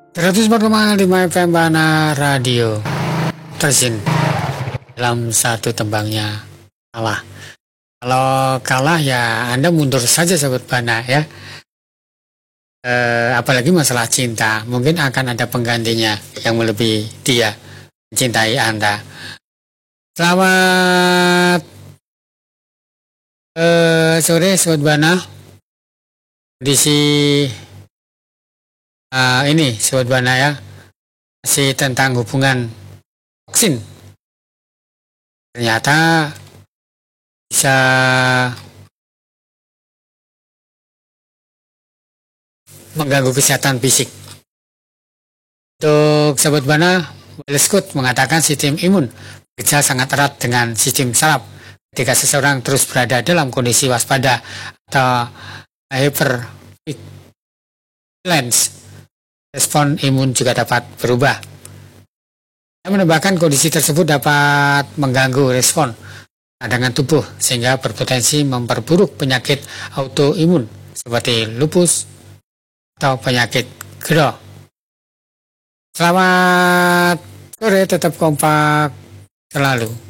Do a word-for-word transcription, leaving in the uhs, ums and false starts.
seratus empat koma lima F M Bana Radio terjun dalam satu tembangnya kalah. Kalau kalah ya Anda mundur saja sahabat Bana ya. E, apalagi masalah cinta, mungkin akan ada penggantinya yang melebihi dia mencintai Anda. Selamat e, sore sahabat Bana. Kondisi uh, ini sahabat Bana ya, masih tentang hubungan vaksin. Ternyata bisa mengganggu kesehatan fisik. Untuk sahabat Bana, Wellscout mengatakan sistem imun bekerja sangat erat dengan sistem saraf. Ketika seseorang terus berada dalam kondisi waspada atau hypervigilance, respon imun juga dapat berubah. Dia menambahkan kondisi tersebut dapat mengganggu respon cadangan tubuh sehingga berpotensi memperburuk penyakit autoimun seperti lupus atau penyakit gerd. Selamat sore, tetap kompak selalu.